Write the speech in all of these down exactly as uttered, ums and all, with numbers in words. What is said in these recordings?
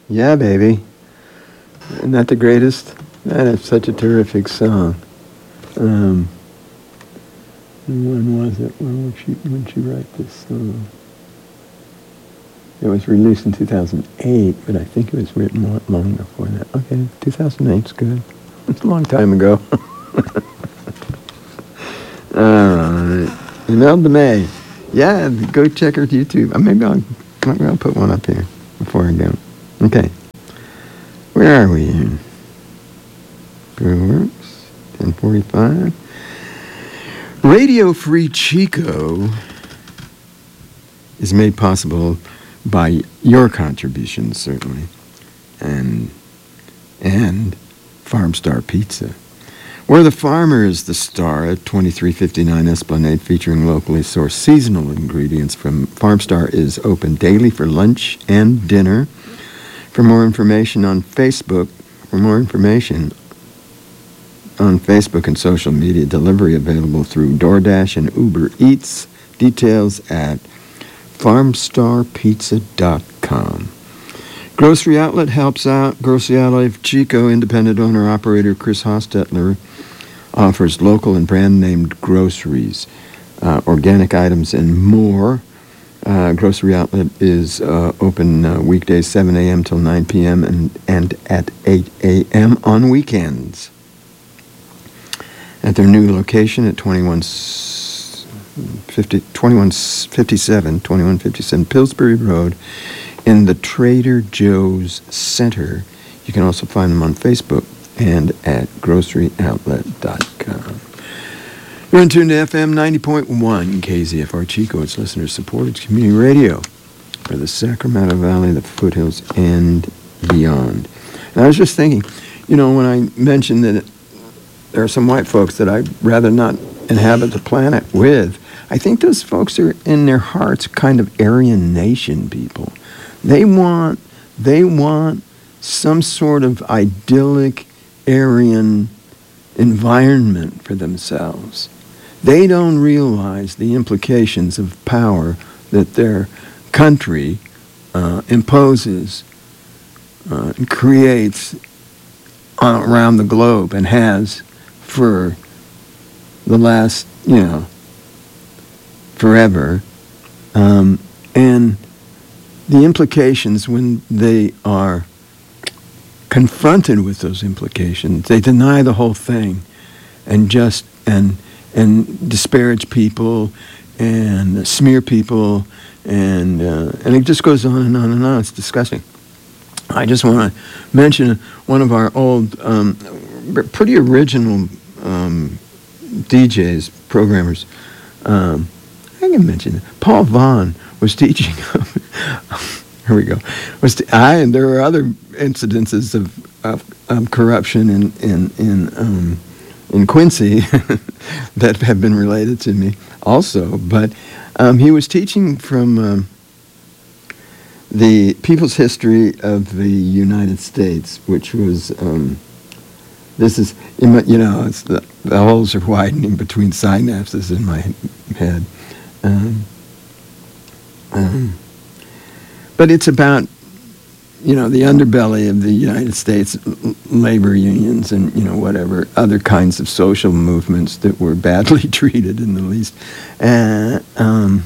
Yeah, baby. Isn't that the greatest? That is such a terrific song. Um, when was it? When would she, when she write this song? It was released in two thousand eight, but I think it was written long, long before that. Okay, two thousand eight's good. It's a long time ago. All right. Imelda May. Yeah, go check her YouTube. Uh, Maybe I'll, maybe I'll put one up here before I go. Okay. Where are we? Good works. ten forty-five. Radio Free Chico is made possible by your contributions, certainly, and and Farm Star Pizza, where the farmer is the star at twenty-three fifty-nine Esplanade, featuring locally sourced seasonal ingredients from Farm Star, is open daily for lunch and dinner. For more information on Facebook, for more information on Facebook and social media, delivery available through DoorDash and Uber Eats. Details at farm star pizza dot com. Grocery Outlet helps out. Grocery Outlet of Chico, independent owner-operator Chris Hostetler, offers local and brand-named groceries, uh, organic items, and more. Uh, Grocery Outlet is uh, open uh, weekdays seven a.m. till nine p.m. and, and at eight a.m. on weekends. At their new location at twenty-one fifty-seven, twenty-one fifty-seven Pillsbury Road in the Trader Joe's Center. You can also find them on Facebook and at grocery outlet dot com. You're in tune to F M ninety point one K Z F R Chico. It's listener-supported community radio for the Sacramento Valley, the foothills, and beyond. And I was just thinking, you know, when I mentioned that there are some white folks that I'd rather not inhabit the planet with, I think those folks are, in their hearts, kind of Aryan Nation people. They want, they want some sort of idyllic Aryan environment for themselves. They don't realize the implications of power that their country uh, imposes uh, and creates uh, around the globe and has for the last, you know, forever. Um, and the implications when they are confronted with those implications, they deny the whole thing and just, and and disparage people and smear people, and uh, and it just goes on and on and on. It's disgusting. I just want to mention one of our old, um, pretty original um, D Js, programmers. Um, I can mention it. Paul Vaughn was teaching. Here we go. Was t- I and there are other incidences of, of, of corruption in in in um, in Quincy that have been related to me also. But um, he was teaching from um, the People's History of the United States, which was um, this is you know it's the, the holes are widening between synapses in my head. Um, um, but it's about, you know, the underbelly of the United States labor unions and, you know, whatever other kinds of social movements that were badly treated in the least. And um,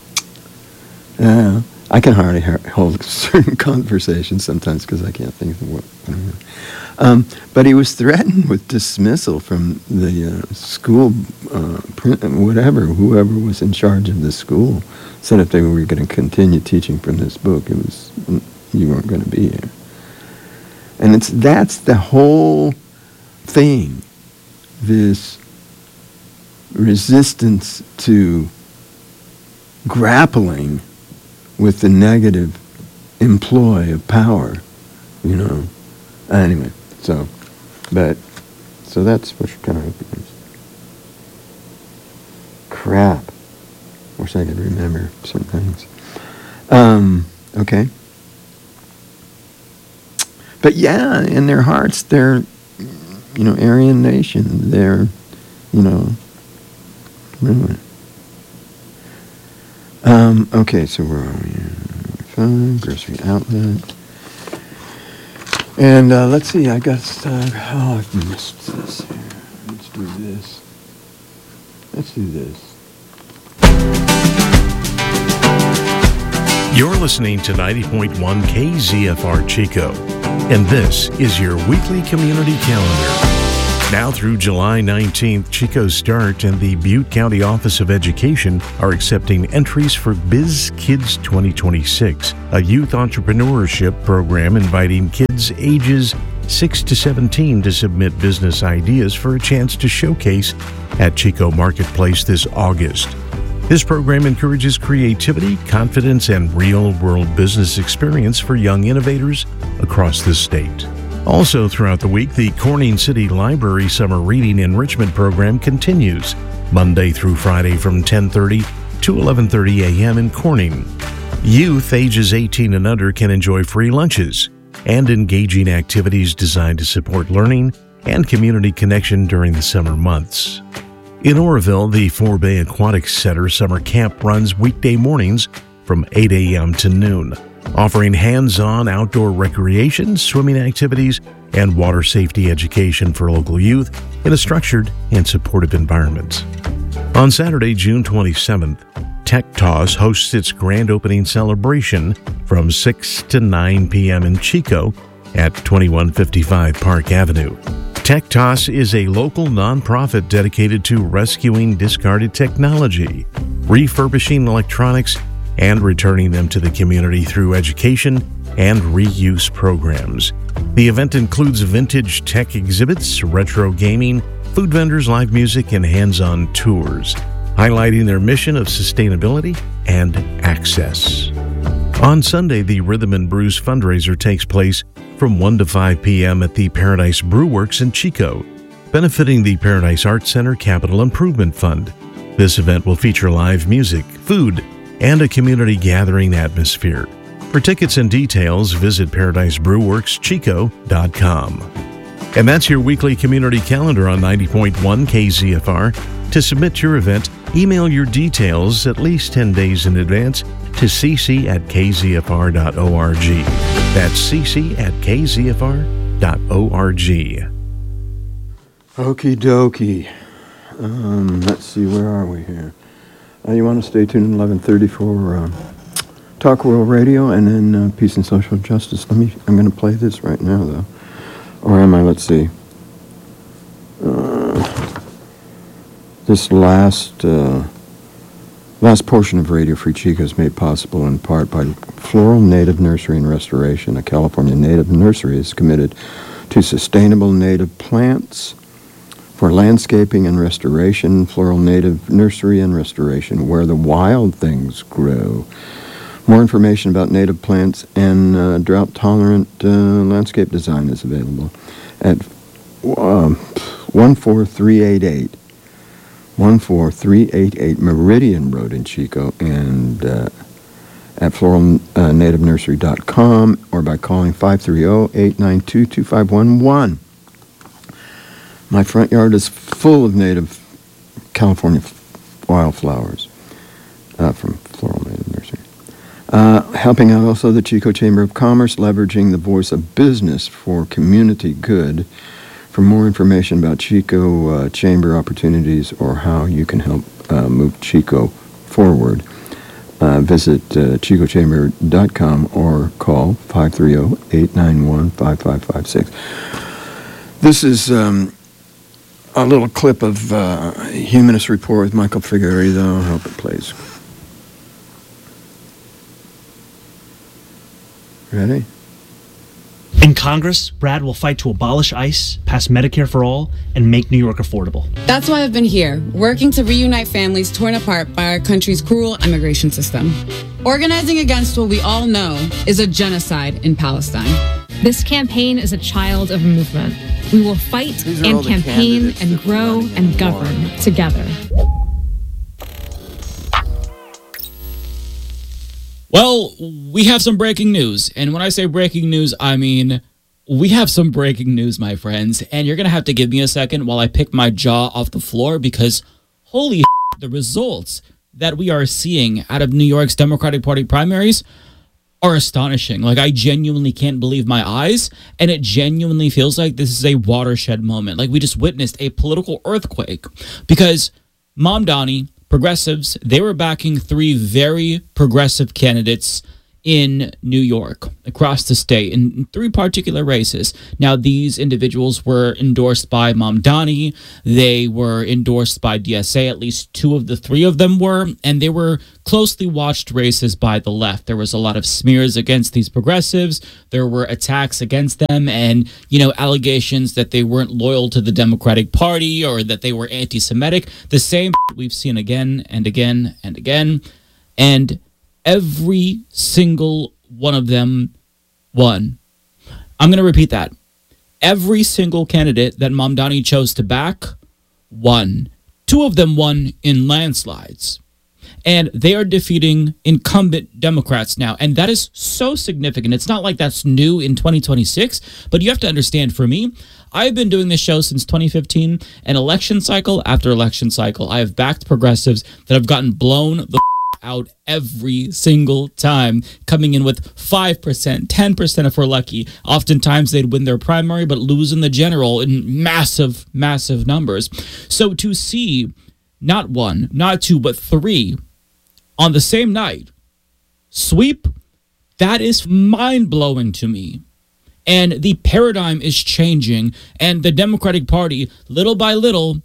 uh, I can hardly hold certain conversations sometimes because I can't think of what. I don't know. Um, but he was threatened with dismissal from the uh, school, uh, whatever, whoever was in charge of the school said if they were going to continue teaching from this book, it was you weren't going to be here. And it's that's the whole thing, this resistance to grappling with the negative employ of power, you know. Anyway. So, but, so that's what kind of is. Crap. Wish I could remember some things. Um, okay. But yeah, in their hearts, they're, you know, Aryan Nation. They're, you know, anyway. Um, okay, so where are we? Fine, grocery outlet. And uh, let's see, I got, uh, oh, I've missed this here. Let's do this. Let's do this. You're listening to ninety point one K Z F R Chico, and this is your weekly community calendar. Now through July nineteenth, Chico Start and the Butte County Office of Education are accepting entries for Biz Kids twenty twenty-six, a youth entrepreneurship program inviting kids ages six to seventeen to submit business ideas for a chance to showcase at Chico Marketplace this August. This program encourages creativity, confidence, and real-world business experience for young innovators across the state. Also throughout the week, the Corning City Library Summer Reading Enrichment Program continues Monday through Friday from ten thirty to eleven thirty a.m. in Corning. Youth ages eighteen and under can enjoy free lunches and engaging activities designed to support learning and community connection during the summer months. In Oroville, the Forbay Aquatic Center summer camp runs weekday mornings from eight a.m. to noon, offering hands-on outdoor recreation, swimming activities, and water safety education for local youth in a structured and supportive environment. On Saturday, June twenty-seventh, Tech Toss hosts its grand opening celebration from six to nine p.m. in Chico at twenty-one fifty-five Park Avenue. Tech Toss is a local nonprofit dedicated to rescuing discarded technology, refurbishing electronics, and returning them to the community through education and reuse programs. The event includes vintage tech exhibits, retro gaming, food vendors, live music, and hands-on tours, highlighting their mission of sustainability and access. On Sunday, the Rhythm and Brews fundraiser takes place from one to five p.m. at the Paradise Brew Works in Chico, benefiting the Paradise Arts Center Capital Improvement Fund. This event will feature live music, food, and a community gathering atmosphere. For tickets and details, visit paradise brew works chico dot com. And that's your weekly community calendar on ninety point one K Z F R. To submit your event, email your details at least ten days in advance to cc at k z f r dot org. That's cc at k z f r dot org. Okie dokie. Um, let's see, where are we here? Uh, you want to stay tuned at eleven thirty for uh, Talk World Radio and then uh, Peace and Social Justice. Let me. I'm going to play this right now, though. Or am I? Let's see. Uh, this last uh, last portion of Radio Free Chico is made possible in part by Floral Native Nursery and Restoration. A California native nursery is committed to sustainable native plants for landscaping and restoration. Floral Native Nursery and Restoration, where the wild things grow. More information about native plants and uh, drought-tolerant uh, landscape design is available at um, one four three eight eight, one four three eight eight Meridian Road in Chico, and uh, at floral native nursery dot com or by calling five three zero, eight nine two, two five one one. My front yard is full of native California wildflowers uh, from Floral Native Nursery. Uh, helping out also the Chico Chamber of Commerce, leveraging the voice of business for community good. For more information about Chico uh, Chamber opportunities or how you can help uh, move Chico forward, uh, visit uh, chico chamber dot com or call five three zero, eight nine one, five five five six. This is um, a little clip of uh, Humanist Report with Michael Figueredo. I hope it plays. Ready? In Congress, Brad will fight to abolish ICE, pass Medicare for all, and make New York affordable. That's why I've been here, working to reunite families torn apart by our country's cruel immigration system. Organizing against what we all know is a genocide in Palestine. This campaign is a child of a movement. We will fight and campaign and grow and govern together. Well, we have some breaking news. And when I say breaking news, I mean we have some breaking news, my friends. And you're going to have to give me a second while I pick my jaw off the floor because holy shit, the results that we are seeing out of New York's Democratic Party primaries are astonishing. Like, I genuinely can't believe my eyes, and it genuinely feels like this is a watershed moment. Like, we just witnessed a political earthquake because Mamdani, progressives, they were backing three very progressive candidates in New York, across the state, in three particular races. Now, these individuals were endorsed by Mamdani. They were endorsed by D S A. At least two of the three of them were, and they were closely watched races by the left. There was a lot of smears against these progressives. There were attacks against them and, you know, allegations that they weren't loyal to the Democratic Party or that they were anti-Semitic. The same we've seen again and again and again. And every single one of them won. I'm going to repeat that. Every single candidate that Mamdani chose to back won. Two of them won in landslides. And they are defeating incumbent Democrats now. And that is so significant. It's not like that's new in twenty twenty-six, but you have to understand, for me, I've been doing this show since twenty fifteen, and election cycle after election cycle, I have backed progressives that have gotten blown the out every single time, coming in with five percent, ten percent if we're lucky. Oftentimes they'd win their primary but lose in the general in massive, massive numbers. So to see not one, not two, but three on the same night sweep, that is mind-blowing to me. And the paradigm is changing, and the Democratic Party, little by little,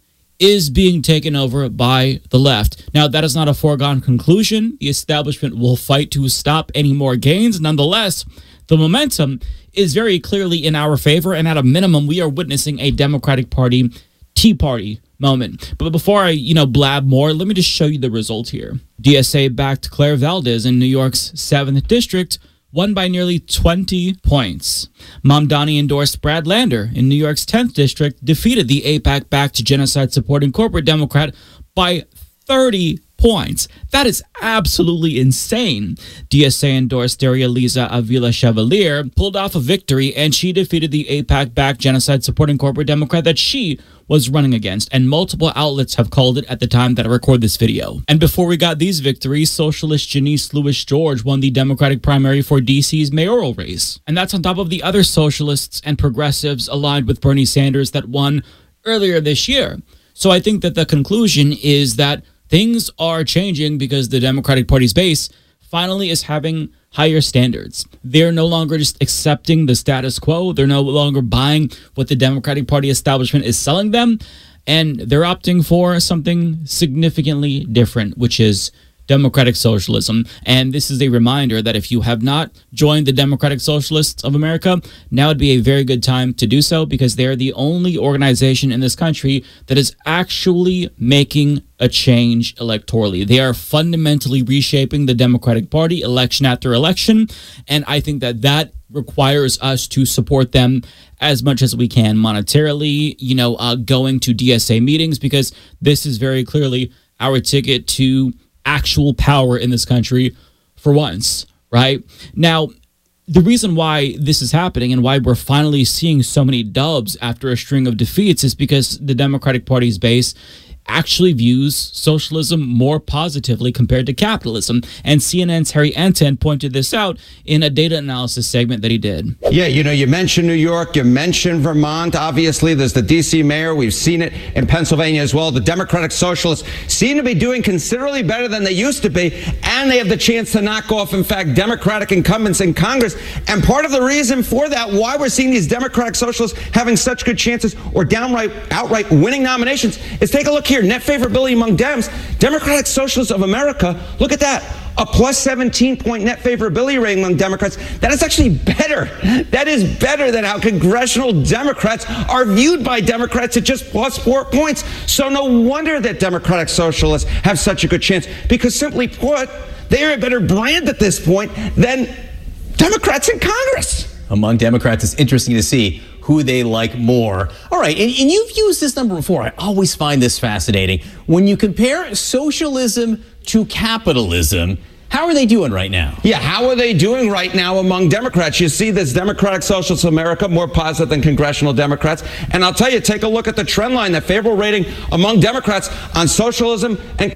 is being taken over by the left. Now, that is not a foregone conclusion. The establishment will fight to stop any more gains. Nonetheless, the momentum is very clearly in our favor, and at a minimum, we are witnessing a Democratic Party Tea Party moment. But before I, you know, blab more, let me just show you the result here. D S A-backed Claire Valdez in New York's seventh District won by nearly twenty points. Mamdani endorsed Brad Lander in New York's tenth District, defeated the AIPAC-backed genocide-supporting corporate Democrat by thirty points. That is absolutely insane. D S A endorsed Daria Liza Avila Chevalier, pulled off a victory, and she defeated the AIPAC-backed genocide-supporting corporate Democrat that she was running against, and multiple outlets have called it at the time that I record this video. And before we got these victories, socialist Janice Lewis George won the Democratic primary for D C's mayoral race. And that's on top of the other socialists and progressives aligned with Bernie Sanders that won earlier this year. So I think that the conclusion is that things are changing because the Democratic Party's base finally is having higher standards. They're no longer just accepting the status quo. They're no longer buying what the Democratic Party establishment is selling them. And they're opting for something significantly different, which is democratic socialism. And this is a reminder that if you have not joined the Democratic Socialists of America, now would be a very good time to do so, because they're the only organization in this country that is actually making a change electorally. They are fundamentally reshaping the Democratic Party election after election, and I think that that requires us to support them as much as we can monetarily, you know, uh, going to D S A meetings, because this is very clearly our ticket to actual power in this country for once, right? Now, the reason why this is happening and why we're finally seeing so many dubs after a string of defeats is because the Democratic Party's base actually views socialism more positively compared to capitalism. And C N N's Harry Enten pointed this out in a data analysis segment that he did. Yeah, you know, you mentioned New York, you mentioned Vermont. Obviously, there's the D C mayor. We've seen it in Pennsylvania as well. The Democratic Socialists seem to be doing considerably better than they used to be, and they have the chance to knock off, in fact, Democratic incumbents in Congress. And part of the reason for that, why we're seeing these Democratic Socialists having such good chances or downright, outright winning nominations, is take a look here. Net favorability among Dems. Democratic Socialists of America, look at that. A plus seventeen point net favorability rating among Democrats. That is actually better. That is better than how congressional Democrats are viewed by Democrats at just plus four points. So no wonder that Democratic Socialists have such a good chance, because simply put, they are a better brand at this point than Democrats in Congress. Among Democrats, it's interesting to see who they like more. All right, and, and you've used this number before. I always find this fascinating. When you compare socialism to capitalism, how are they doing right now? Yeah, how are they doing right now among Democrats? You see this Democratic Socialists of America more positive than congressional Democrats. And I'll tell you, take a look at the trend line, the favorable rating among Democrats on socialism and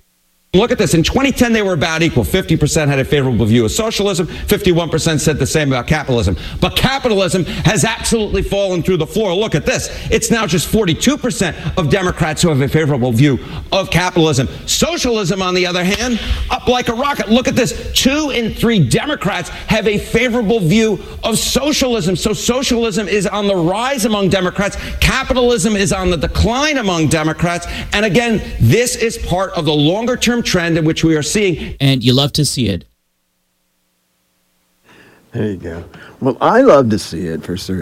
Look at this. In twenty ten, they were about equal. fifty percent had a favorable view of socialism. fifty-one percent said the same about capitalism. But capitalism has absolutely fallen through the floor. Look at this. It's now just forty-two percent of Democrats who have a favorable view of capitalism. Socialism, on the other hand, up like a rocket. Look at this. Two in three Democrats have a favorable view of socialism. So socialism is on the rise among Democrats. Capitalism is on the decline among Democrats. And again, this is part of the longer-term trend in which we are seeing. And you love to see it. There you go. Well, I love to see it for certain.